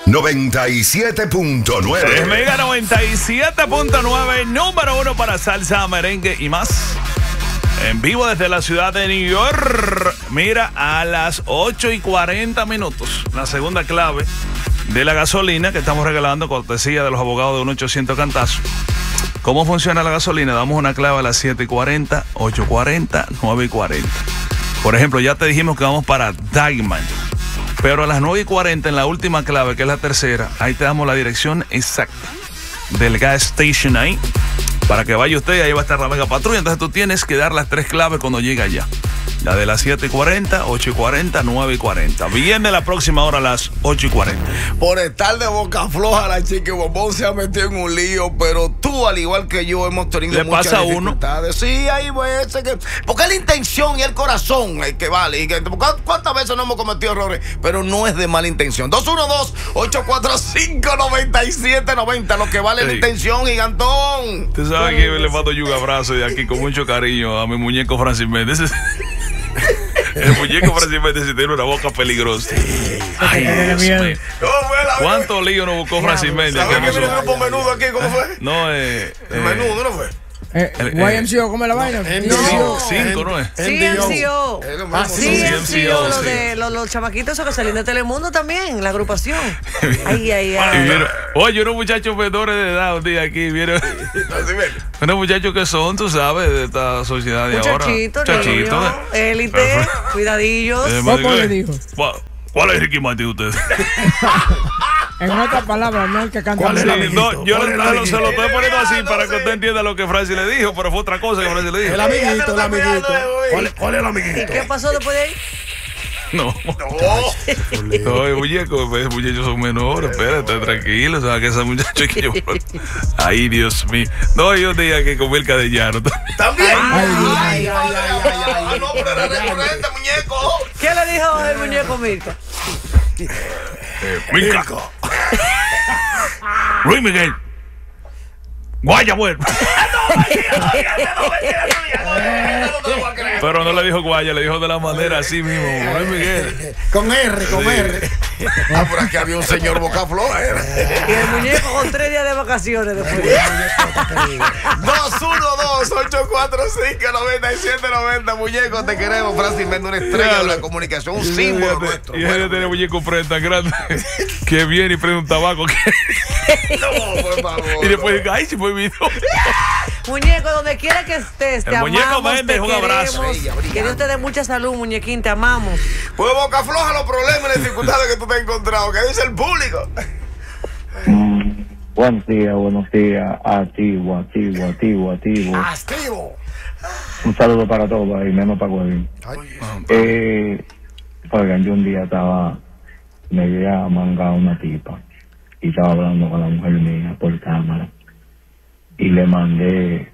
97.9. Mega 97.9, número 1 para salsa, merengue y más. En vivo desde la ciudad de New York. Mira, a las 8:40, la segunda clave de la gasolina que estamos regalando, cortesía de los abogados de 1-800 Cantazo. ¿Cómo funciona la gasolina? Damos una clave a las 7:40, 8:40, 9:40. Por ejemplo, ya te dijimos que vamos para Diamond. Pero a las 9:40, en la última clave, que es la tercera, ahí te damos la dirección exacta del gas station ahí. Para que vaya usted, ahí va a estar la mega patrulla. Entonces tú tienes que dar las tres claves cuando llega allá. La de las 7:40, 8:40, 9:40. Viene la próxima hora a las 8:40. Por estar de boca floja, la chica Bombón se ha metido en un lío, pero tú, al igual que yo, hemos tenido muchas dificultades. Sí, hay veces que... Porque es la intención y el corazón el que vale. ¿Cuántas veces no hemos cometido errores? Pero no es de mala intención. 212-845-9790. Lo que vale la intención, gigantón. Tú sabes que le mando un abrazo de aquí con mucho cariño a mi muñeco Francis Méndez. El muñeco Francis Méndez tiene una boca peligrosa. Sí. Ay, Dios mío. ¿Cuánto lío nos buscó Francis Méndez? ¿Sabes que viene el grupo Menudo aquí? ¿Cómo fue? No, Menudo, ¿no fue? YMCO, ¿cómo es la vaina? No. 5, ¿no es? CMCO. CMCO, los chamaquitos esos que salen de Telemundo también, la agrupación. Ay. Oye, unos muchachos menores de edad un día aquí, vieron. Unos muchachos que son, tú sabes, de esta sociedad de ahora. Muchachitos. Élite, cuidadillos. ¿Cómo le dijo? ¿Cuál es Ricky Martin usted? En otras palabras, no hay que cantar. No, yo se lo estoy poniendo así para que usted entienda lo que Francis le dijo, pero fue otra cosa que Francis le dijo. El amiguito. ¿Cuál es el amiguito? ¿Y qué pasó después de ahí? No, muchachos son menores, espérate, tranquilo, o sea, que ese muchacho hay que llevar. Ay, Dios mío. No, yo diga que con el cadellano también. Ay, no, pero era recurrente, muñeco. ¿Qué le dijo el muñeco Mirka? Mirka. Luis Miguel. Guaya, bueno. Pero no le dijo Guaya, le dijo de la manera así mismo. Luis Miguel. Con R. Por aquí había un señor boca floja. Y el muñeco con 3 días de vacaciones después. 212-845-9790. Muñeco, te queremos. Francis Méndez, una estrella de la comunicación, un símbolo nuestro. Y ella tiene muñeco frente tan grande que viene y prende un tabaco. No, por favor. Y después dice, ay, si fue mi video. Muñeco, donde quiera que estés, te amamos, muñeco Méndez, un abrazo. Que Dios te dé mucha salud, muñequín, te amamos. Pues boca floja los problemas y las dificultades que tú te has encontrado. ¿Qué dice el público? Buenos días, activo. Un saludo para todos y menos para Guavín. Oigan, yo un día me había mangado una tipa y estaba hablando con la mujer mía por cámara y le mandé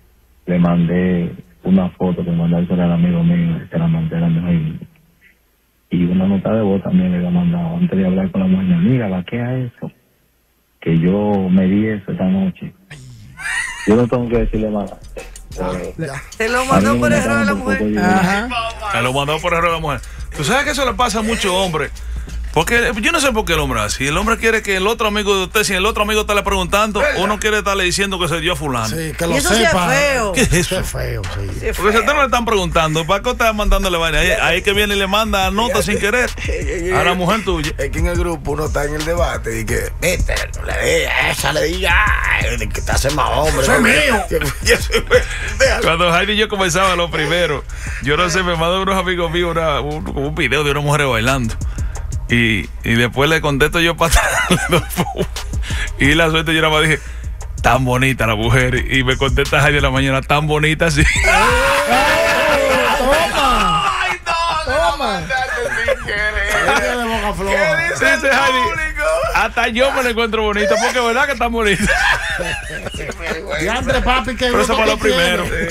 una foto que mandársela al amigo mío, que la mandé a la mujer, y una nota de voz también le había mandado antes de hablar con la mujer. Mira, vaquea eso, que yo me di eso esta noche. Yo no tengo que decirle más. Te lo mandó por error a la mujer. Te lo mandó por error a la mujer. Tú sabes que eso le pasa a muchos hombres. Porque yo no sé por qué el hombre así. El hombre quiere que el otro amigo de usted, si el otro amigo está le preguntando, uno quiere estarle diciendo que se dio a fulano. Sí, que lo eso sepa. Sí es feo. ¿Qué es eso? Es feo, sí. Porque si a usted no le están preguntando, ¿para qué usted está mandándole vaina? Ahí que viene y le manda nota sin querer a la mujer tuya. Es que en el grupo uno está en el debate y que, viste, esa le diga, que te hace más hombre. Eso es mío. Cuando Jaime y yo comenzaba lo primero, yo no sé, me mandó unos amigos míos un video de una mujer bailando. Y después le contesto yo para atrás. Y la suerte yo nada más dije, tan bonita la mujer. Y me contesta Jaime en la mañana, tan bonita, sí. Toma. ¿Qué dice el público? Hasta yo me la encuentro bonita, porque es verdad que está bonita. Y André, papi, que pero eso para lo primero. Tony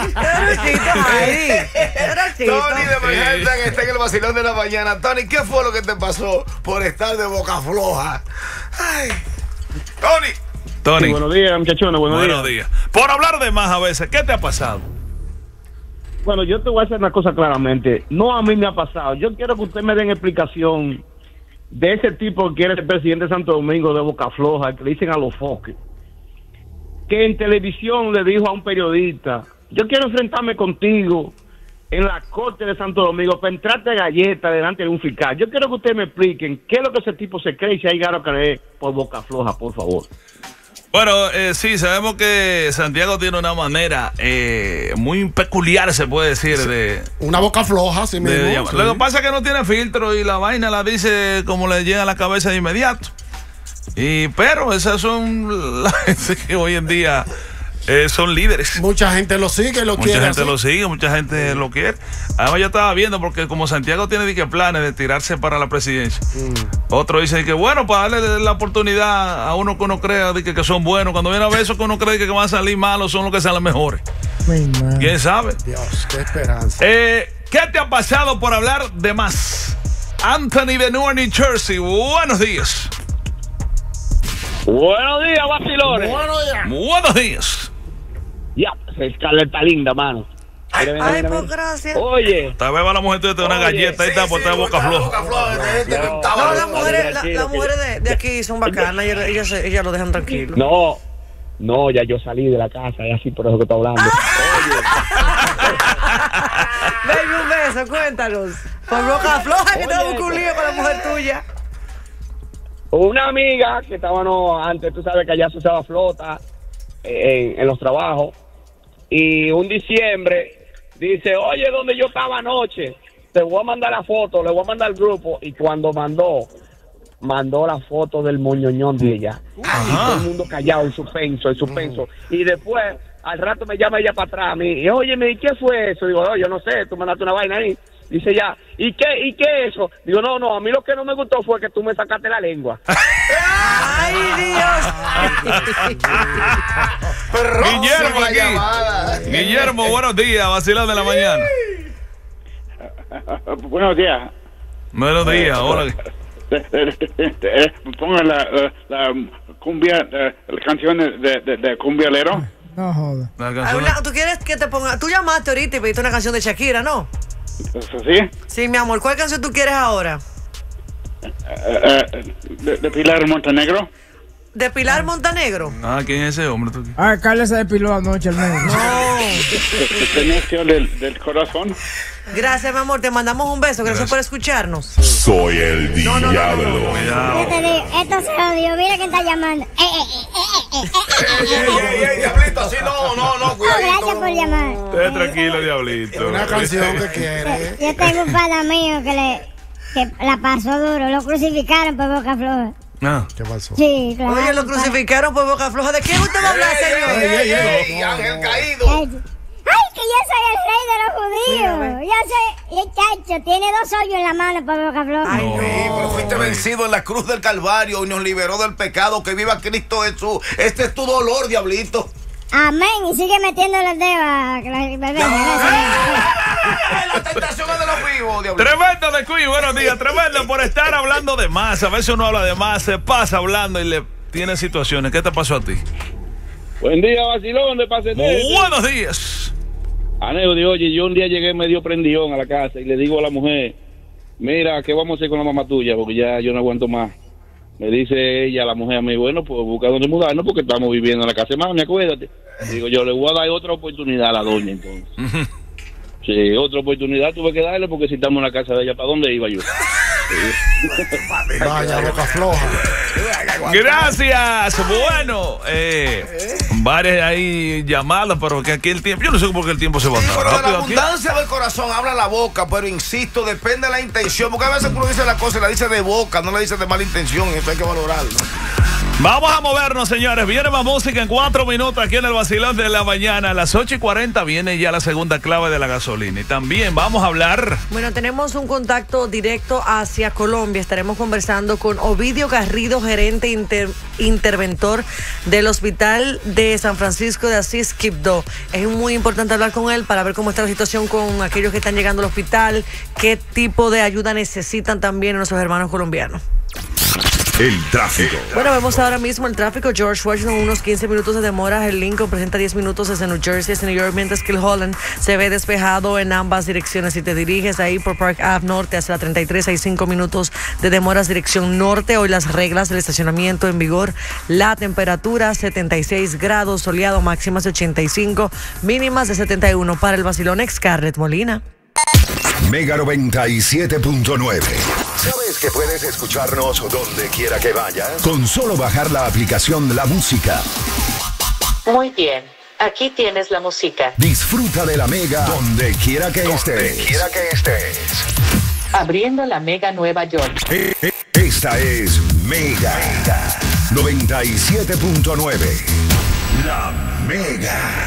de Manhattan está en el vacilón de la mañana. Tony, ¿qué fue lo que te pasó por estar de boca floja? Ay. Tony. Sí, buenos días, muchachones. Buenos días. Por hablar de más a veces, ¿qué te ha pasado? Bueno, yo te voy a hacer una cosa claramente. No a mí me ha pasado. Yo quiero que usted me den explicación de ese tipo que quiere ser presidente de Santo Domingo, de boca floja, que le dicen a los foques, que en televisión le dijo a un periodista, yo quiero enfrentarme contigo en la corte de Santo Domingo para entrarte galleta delante de un fiscal. Yo quiero que ustedes me expliquen qué es lo que ese tipo se cree y si hay garo creer por boca floja, por favor. Bueno, sí, sabemos que Santiago tiene una manera muy peculiar, se puede decir, de... Una boca floja, sí mismo. Sí. Lo que pasa es que no tiene filtro y la vaina la dice como le llega a la cabeza de inmediato. Pero esas son las gente que hoy en día son líderes. Mucha gente lo sigue, Mucha gente lo sigue, mucha gente lo quiere. Además yo estaba viendo, porque como Santiago tiene planes de tirarse para la presidencia, otro dice que bueno, para darle la oportunidad a uno que uno crea que son buenos, cuando viene a ver eso que uno cree que van a salir malos, son los que salen mejores. ¿Quién sabe? Dios, qué esperanza. ¿Qué te ha pasado por hablar de más? Anthony de Newark, New Jersey, buenos días. Buenos días, vacilones. Buenos días. Ya, Scarlett está linda, mano. Ay, pues gracias. Oye. Tal vez va la mujer de una galleta y está por estar boca floja. No, las mujeres de aquí son bacanas, ellas lo dejan tranquilo. No, ya yo salí de la casa, y así por eso que estoy hablando. Baby, un beso, cuéntanos. Por boca floja que te busco un lío con la mujer tuya. Una amiga que estábamos antes, tú sabes que allá se usaba flota en los trabajos, y un diciembre dice, oye, donde yo estaba anoche, te voy a mandar la foto, le voy a mandar al grupo, y cuando mandó la foto del moñoñón de ella, y todo el mundo callado, en suspenso, y después al rato me llama ella para atrás, y oye, ¿qué fue eso? Digo, yo no sé, tú mandaste una vaina ahí. Dice ya, ¿y qué es eso? Digo, no, a mí lo que no me gustó fue que tú me sacaste la lengua. ¡Ay, Dios! Guillermo aquí. Guillermo, buenos días, vacilón de la mañana. Buenos días. Buenos días, hola. Pongan la cumbia, la canción de cumbialero. No joda. ¿Tú quieres que te ponga? Tú llamaste ahorita y pediste una canción de Shakira, ¿no? ¿Sí? Sí, mi amor. ¿Cuál canción tú quieres ahora? De Pilar Montenegro. ¿De Pilar Montenegro? ¿Quién es ese hombre? Carlos se depiló anoche al menos. No. Del corazón. Gracias, mi amor. Te mandamos un beso. Gracias por escucharnos. Soy el diablo. Yo te digo, esto se odio. Mira quién está llamando. Diablito, así no, cuidado. Gracias por llamar. Esté tranquilo, diablito. Una canción que quiere. Yo tengo un pana mío que la pasó duro. Lo crucificaron por boca floja. ¿Qué pasó? Sí, claro. Oye, lo crucificaron por boca floja. ¿De quién usted va a hablar, señor? Ángel caído. Ay, que yo soy el rey de los judíos. Yo soy, chacho, tiene 2 hoyos en la mano por boca floja. Ay, no. Pero fuiste vencido en la cruz del Calvario y nos liberó del pecado. Que viva Cristo Jesús. Este es tu dolor, diablito. Amén. Y sigue metiéndole el dedo a la bebé. La tentación es de los vivos, diablito. Tremendo de Queen, buenos días. Tremendo por estar hablando de más. A veces uno habla de más, se pasa hablando y le tiene situaciones. ¿Qué te pasó a ti? Buen día, vacilón de Pasete. Buenos días. Aneudi, oye, yo un día llegué medio prendión a la casa y le digo a la mujer, mira, ¿qué vamos a hacer con la mamá tuya? Porque ya yo no aguanto más. Me dice ella, la mujer a mí, bueno, pues busca dónde mudarnos porque estamos viviendo en la casa de mami, acuérdate. Digo, yo le voy a dar otra oportunidad a la doña, entonces. Sí, otra oportunidad tuve que darle porque si estamos en la casa de ella, ¿para dónde iba yo? Vaya, boca floja. Gracias. Bueno, varias ahí llamadas, pero que aquí el tiempo, yo no sé por qué el tiempo se va tan rápido. De la abundancia del corazón habla la boca, pero insisto, depende de la intención, porque a veces uno dice la cosa y la dice de boca, no la dice de mala intención, eso hay que valorarlo. Vamos a movernos, señores. Viene más música en 4 minutos aquí en el vacilón de la mañana. A las 8:40 viene ya la segunda clave de la gasolina. Y también vamos a hablar. Bueno, tenemos un contacto directo hacia Colombia. Estaremos conversando con Ovidio Garrido, gerente interventor del Hospital de San Francisco de Asís, Quibdó. Es muy importante hablar con él para ver cómo está la situación con aquellos que están llegando al hospital, qué tipo de ayuda necesitan también nuestros hermanos colombianos. El tráfico. Bueno, vemos ahora mismo el tráfico. George Washington, unos 15 minutos de demora. El Lincoln presenta 10 minutos desde New Jersey hasta New York, mientras que el Holland se ve despejado en ambas direcciones. Si te diriges ahí por Park Ave Norte hacia la 33, hay 5 minutos de demoras dirección norte. Hoy las reglas del estacionamiento en vigor. La temperatura 76 grados, soleado, máximas de 85, mínimas de 71. Para el vacilón, Scarlett Molina. Mega 97.9. ¿Sabes que puedes escucharnos donde quiera que vayas? Con solo bajar la aplicación La Música. Muy bien, aquí tienes la música. Disfruta de la Mega donde quiera que estés. Abriendo la Mega Nueva York. Esta es Mega 97.9. La Mega.